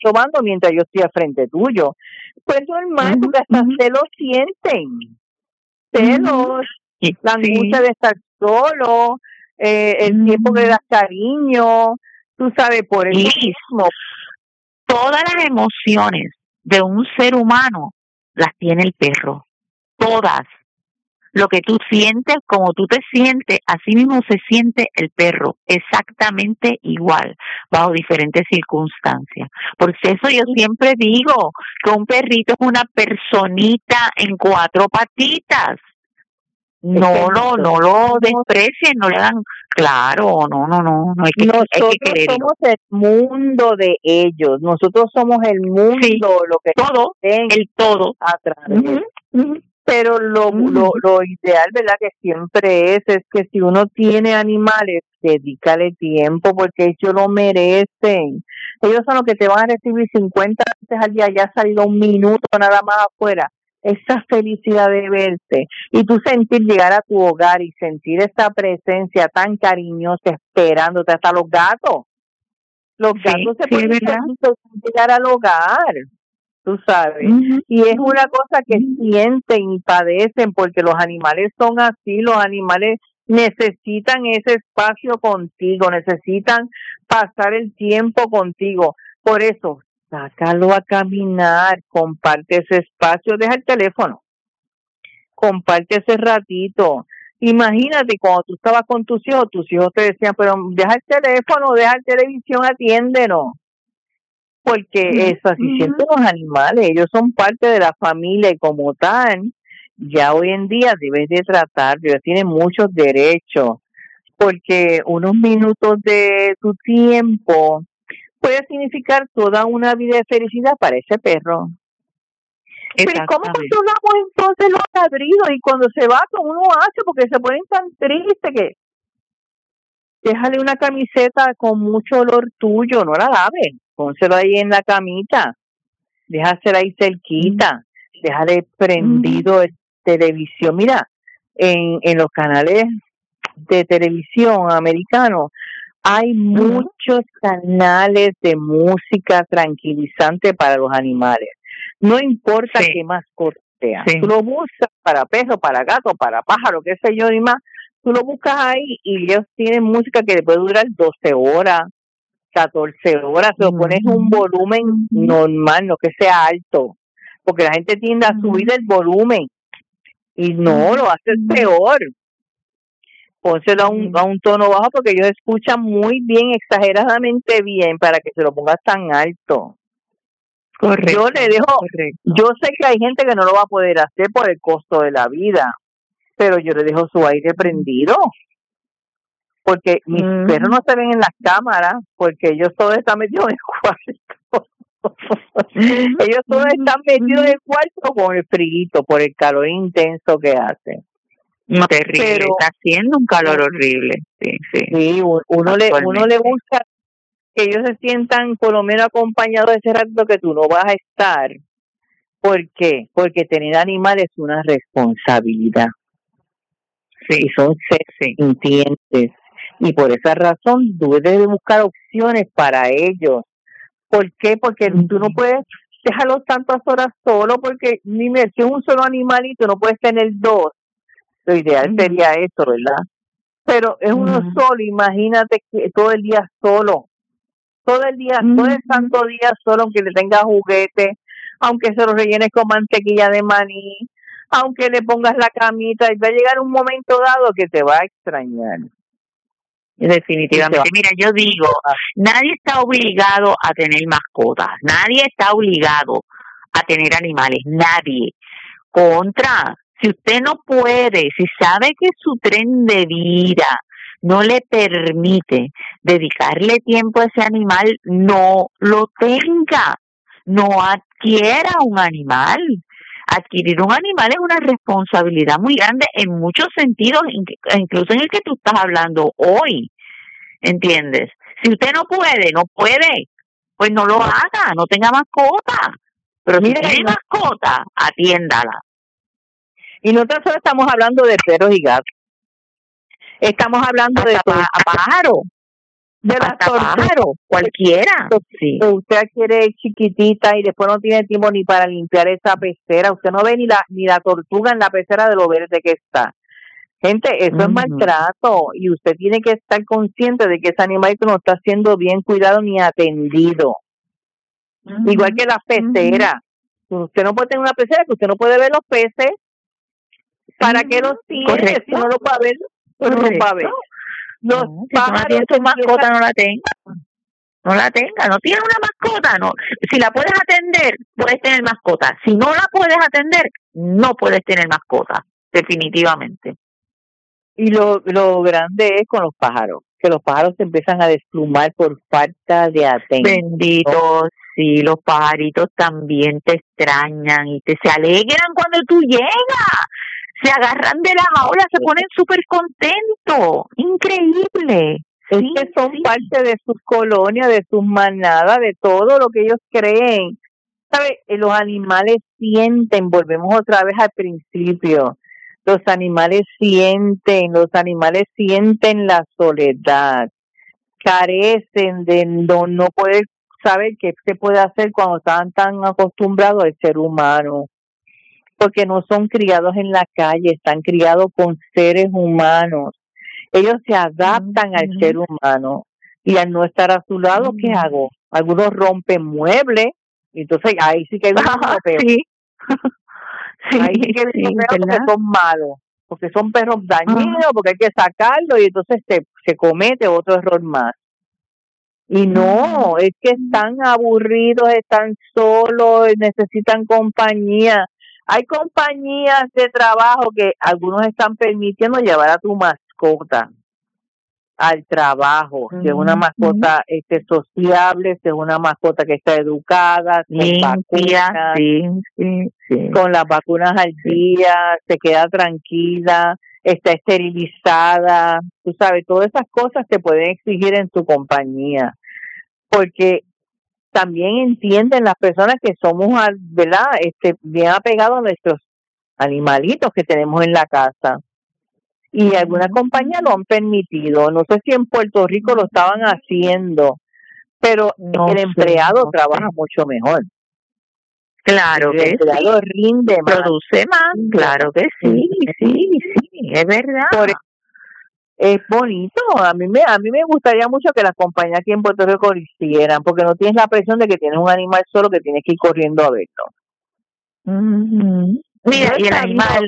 sobando mientras yo estoy al frente tuyo. Pues normal, porque hasta celos sienten. Celos, la angustia de estar solo, el tiempo que le das cariño, tú sabes, por eso mismo. Todas las emociones de un ser humano las tiene el perro, todas. Lo que tú sientes, como tú te sientes, así mismo se siente el perro, exactamente igual, bajo diferentes circunstancias. Por eso yo siempre digo que un perrito es una personita en 4 patitas. No lo desprecien, no le dan, claro, no, hay que quererlo. Nosotros somos el mundo de ellos, nosotros somos el mundo, lo que todo, el todo atrás. Pero lo ideal, ¿verdad? Que siempre es que si uno tiene animales, dedícale tiempo porque ellos lo merecen. Ellos son los que te van a recibir 50 veces al día, ya ha salido un minuto nada más afuera. Esa felicidad de verte y tú sentir llegar a tu hogar y sentir esa presencia tan cariñosa esperándote, hasta los gatos. Los gatos se pueden llegar al hogar. Tú sabes, y es una cosa que sienten y padecen porque los animales son así, los animales necesitan ese espacio contigo, necesitan pasar el tiempo contigo, por eso, sácalo a caminar, comparte ese espacio, deja el teléfono, comparte ese ratito. Imagínate cuando tú estabas con tus hijos te decían, pero deja el teléfono, deja la televisión, atiéndenos. Porque es así sienten los animales, ellos son parte de la familia y como tal, ya hoy en día debes de tratar, ellos tienen muchos derechos, porque unos minutos de tu tiempo puede significar toda una vida de felicidad para ese perro. Pero ¿cómo controlamos entonces los ladridos? Y cuando se va, ¿cómo uno hace? Porque se ponen tan tristes que déjale una camiseta con mucho olor tuyo, no la laves. Pónselo ahí en la camita, déjasela ahí cerquita, déjale prendido el televisión. Mira, en los canales de televisión americanos hay muchos canales de música tranquilizante para los animales. No importa qué mascota sea. Tú lo buscas para perro, para gato, para pájaro, qué sé yo, ni más. Tú lo buscas ahí y ellos tienen música que puede durar 12 horas. 14 horas, lo pones un volumen normal, no que sea alto, porque la gente tiende a subir el volumen y no, lo haces peor. Pónselo a un tono bajo porque ellos escuchan muy bien, exageradamente bien, para que se lo pongas tan alto. Correcto. Yo le dejo, yo sé que hay gente que no lo va a poder hacer por el costo de la vida, pero yo le dejo su aire prendido. Porque mis perros no se ven en las cámaras, porque ellos todos están metidos en el cuarto. Ellos todos están metidos en el cuarto con el frío, por el calor intenso que hace. Terrible, pero está haciendo un calor horrible. Sí, uno le busca que ellos se sientan por lo menos acompañados de ese rato que tú no vas a estar. ¿Por qué? Porque tener animales es una responsabilidad. Y son seres sintientes. Y por esa razón tú debes buscar opciones para ellos. ¿Por qué? Porque tú no puedes dejarlos tantas horas solo, porque dime, si es un solo animalito no puedes tener 2. Lo ideal sería eso, ¿verdad? Pero es uno solo, imagínate que todo el día solo. Todo el día, todo el santo día solo, aunque le tengas juguete, aunque se lo rellenes con mantequilla de maní, aunque le pongas la camita, y va a llegar un momento dado que te va a extrañar. Definitivamente. Mira, yo digo, nadie está obligado a tener mascotas, nadie está obligado a tener animales, nadie. Si usted no puede, si sabe que su tren de vida no le permite dedicarle tiempo a ese animal, no lo tenga, no adquiera un animal. Adquirir un animal es una responsabilidad muy grande en muchos sentidos, incluso en el que tú estás hablando hoy, ¿entiendes? Si usted no puede, pues no lo haga, no tenga mascota. Pero si tiene mascota, atiéndala. Y nosotros solo estamos hablando de perros y gatos. Estamos hablando de pájaros. de las hasta pájaro, cualquiera. Sí. Usted quiere chiquitita y después no tiene tiempo ni para limpiar esa pecera. Usted no ve ni la tortuga en la pecera de lo verde que está. Gente, eso es maltrato y usted tiene que estar consciente de que ese animalito no está siendo bien cuidado ni atendido. Igual que las peceras. Usted no puede tener una pecera que usted no puede ver los peces. ¿Para qué los tiene? Correcto. Si no los va a ver, pues no los va a ver. Los pájaros, si tu mascota no la tenga, no tiene una mascota, no. Si la puedes atender, puedes tener mascota. Si no la puedes atender, no puedes tener mascota, definitivamente. Y lo grande es con los pájaros, que los pájaros se empiezan a desplumar por falta de atención. Bendito, sí, los pajaritos también te extrañan y se alegran cuando tú llegas. Se agarran de las aulas, se ponen súper contentos. Increíble. Es que son parte de sus colonias, de sus manadas, de todo lo que ellos creen. ¿Sabes? Los animales sienten, volvemos otra vez al principio. Los animales sienten la soledad. Carecen de no poder saber qué se puede hacer cuando están tan acostumbrados al ser humano. Porque no son criados en la calle, están criados con seres humanos. Ellos se adaptan al ser humano y al no estar a su lado, ¿qué hago? Algunos rompen muebles, y entonces ahí sí que hay unos peor. Sí. Ahí sí que hay unos peor porque son malos, porque son perros dañinos, porque hay que sacarlos y entonces se comete otro error más. Y no, es que están aburridos, están solos, necesitan compañía. Hay compañías de trabajo que algunos están permitiendo llevar a tu mascota al trabajo, si es una mascota sociable, si es una mascota que está educada, limpia, con las vacunas al día, se queda tranquila, está esterilizada, tú sabes, todas esas cosas se pueden exigir en tu compañía, porque también entienden las personas que somos, ¿verdad? Bien apegados a nuestros animalitos que tenemos en la casa. Y algunas compañías lo han permitido. No sé si en Puerto Rico lo estaban haciendo, pero el empleado trabaja mucho mejor. Claro que el empleado rinde más. Produce más, claro que sí, es verdad. Es bonito, a mí me gustaría mucho que las compañías aquí en Puerto Rico lo hicieran, porque no tienes la presión de que tienes un animal solo que tienes que ir corriendo a verlo. Mira, y el animal,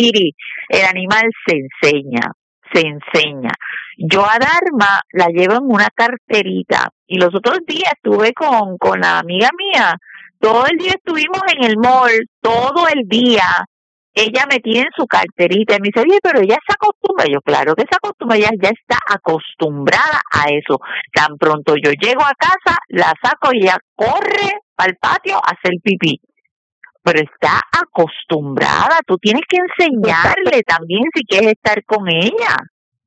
el animal se enseña. Yo a Dharma la llevo en una carterita y los otros días estuve con la amiga mía, todo el día estuvimos en el mall, todo el día. Ella me tiene en su carterita y me dice, oye, pero ella se acostumbra. Yo, claro que se acostumbra, ella ya está acostumbrada a eso. Tan pronto yo llego a casa, la saco y ella corre al patio a hacer pipí. Pero está acostumbrada, tú tienes que enseñarle también si quieres estar con ella.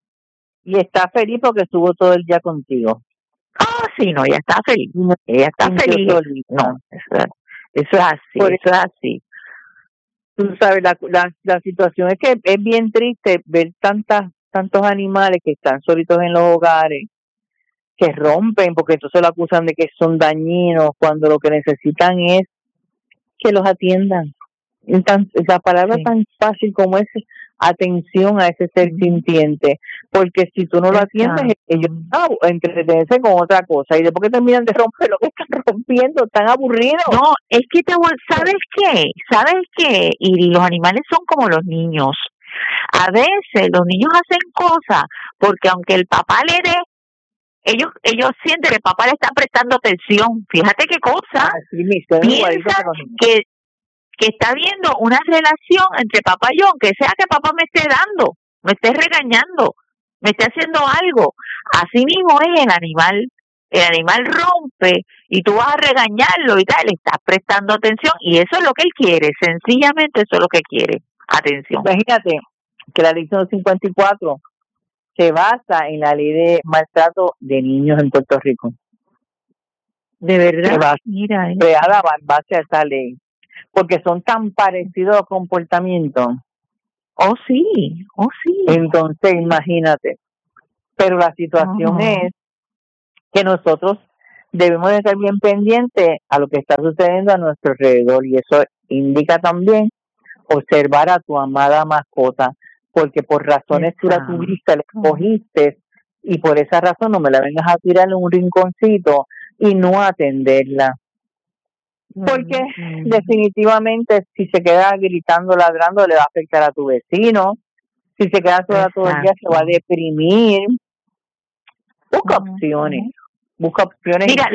Y está feliz porque estuvo todo el día contigo. Sí, no, ella está feliz. Ella está feliz. No, eso es así. Tú sabes, la situación es que es bien triste ver tantos animales que están solitos en los hogares, que rompen, porque entonces lo acusan de que son dañinos, cuando lo que necesitan es que los atiendan. La palabra tan fácil como es atención a ese ser sintiente, porque si tú no lo atiendes, ellos entretenerse con otra cosa y después que terminan de romper lo que están rompiendo, están aburridos. No, es que ¿sabes qué? Y los animales son como los niños. A veces los niños hacen cosas porque aunque el papá le dé, ellos sienten que el papá le está prestando atención. Fíjate qué cosa. Piensa que está viendo una relación entre papá y yo, aunque sea que papá me esté dando, me esté regañando, me esté haciendo algo. Así mismo es el animal. El animal rompe y tú vas a regañarlo y tal, le estás prestando atención y eso es lo que él quiere, sencillamente eso es lo que quiere, atención. Imagínate que la ley 154 se basa en la ley de maltrato de niños en Puerto Rico. De verdad, mira, creada en base a esa ley, porque son tan parecidos los comportamientos. Oh sí. Entonces, imagínate. Pero la situación es que nosotros debemos de estar bien pendientes a lo que está sucediendo a nuestro alrededor, y eso indica también observar a tu amada mascota, porque por razones tú la tuviste, la escogiste, y por esa razón no me la vengas a tirar en un rinconcito y no atenderla. Porque definitivamente si se queda gritando, ladrando, le va a afectar a tu vecino. Si se queda sola todo el día, se va a deprimir. Busca opciones. Mira,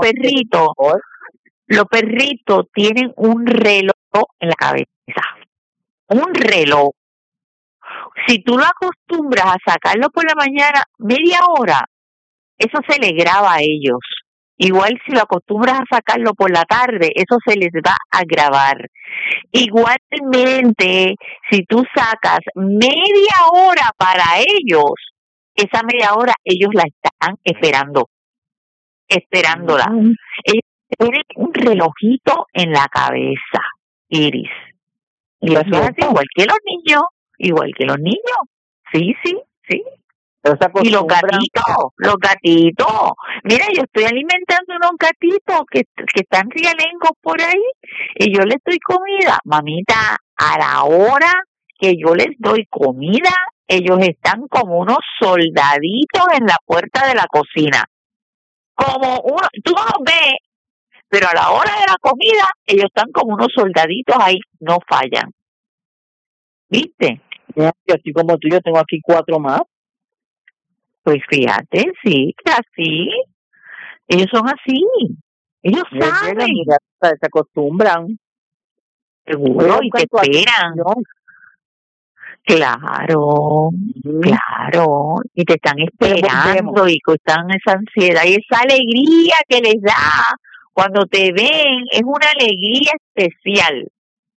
los perritos tienen un reloj en la cabeza. Un reloj. Si tú lo acostumbras a sacarlo por la mañana, media hora, eso se le graba a ellos. Igual si lo acostumbras a sacarlo por la tarde, eso se les va a grabar. Igualmente, si tú sacas media hora para ellos, esa media hora ellos la están esperándola. Ellos tienen un relojito en la cabeza, Iris. Y eso es así, igual que los niños. Sí. Y los gatitos. Mira, yo estoy alimentando unos gatitos que están rialengos por ahí y yo les doy comida. Mamita, a la hora que yo les doy comida, ellos están como unos soldaditos en la puerta de la cocina. Tú no los ves, pero a la hora de la comida, ellos están como unos soldaditos ahí, no fallan. ¿Viste? Así como tú, yo tengo aquí 4 más. Pues fíjate, sí, que así. Ellos son así. Ellos saben. Se acostumbran. Seguro, y te esperan. Claro. Y te están esperando y están esa ansiedad y esa alegría que les da cuando te ven. Es una alegría especial.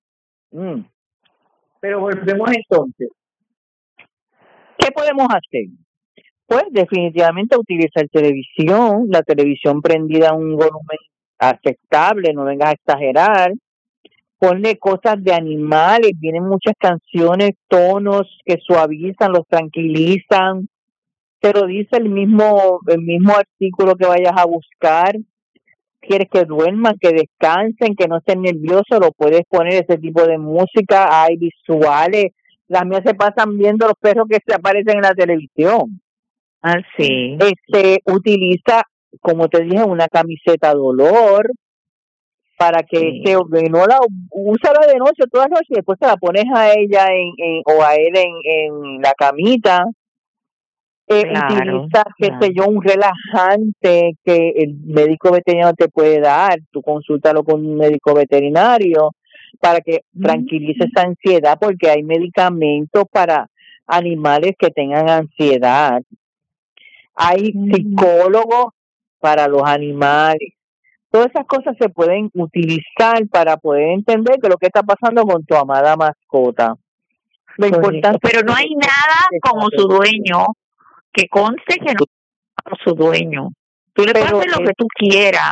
Pero volvemos entonces. ¿Qué podemos hacer? Pues definitivamente utilizar televisión, la televisión prendida a un volumen aceptable, no vengas a exagerar. Ponle cosas de animales, vienen muchas canciones, tonos que suavizan, los tranquilizan. Te lo dice el mismo artículo que vayas a buscar. Quieres que duerman, que descansen, que no estén nerviosos, lo puedes poner ese tipo de música. Hay visuales. Las mías se pasan viendo los perros que se aparecen en la televisión. Así. Utiliza, como te dije, una camiseta de olor para que úsala de noche, todas las noches, y después te la pones a ella o a él en la camita. Utiliza, un relajante que el médico veterinario te puede dar. Tú consúltalo con un médico veterinario para que tranquilice esa ansiedad, porque hay medicamentos para animales que tengan ansiedad. Hay psicólogos para los animales. Todas esas cosas se pueden utilizar para poder entender que lo que está pasando con tu amada mascota. Lo importante, pero no hay nada como su dueño, que conste que no es como su dueño. Tú le puedes hacer lo que tú quieras,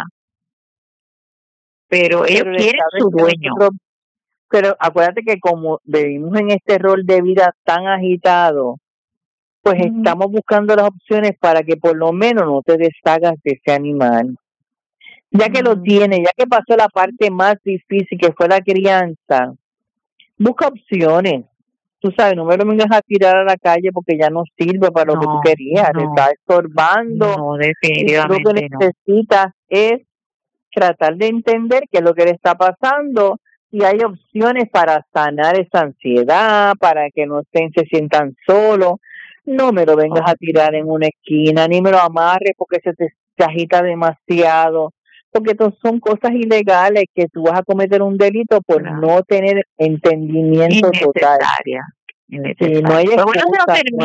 pero ellos quieren su dueño. Pero acuérdate que como vivimos en este rol de vida tan agitado, pues estamos buscando las opciones para que por lo menos no te deshagas de ese animal. Ya que lo tienes, ya que pasó la parte más difícil, que fue la crianza, busca opciones. Tú sabes, no me lo vengas a tirar a la calle porque ya no sirve para lo que tú querías. Te está estorbando. No, definitivamente lo que necesitas es tratar de entender qué es lo que le está pasando, y hay opciones para sanar esa ansiedad, para que no se sientan solos. No me lo vengas a tirar en una esquina, ni me lo amarres porque se agita demasiado, porque son cosas ilegales que tú vas a cometer un delito por no tener entendimiento total. Sí, no hay excusa, bueno,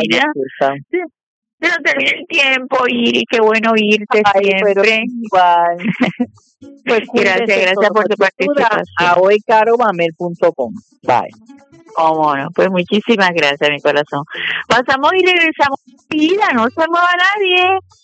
se nos termina el tiempo, Iris, qué bueno irte siempre. Pero igual. Pues gracias por tu participación. A hoycaromamel.com. Bye. Cómo no, pues muchísimas gracias, mi corazón. Pasamos y regresamos. Vida, no se mueva nadie.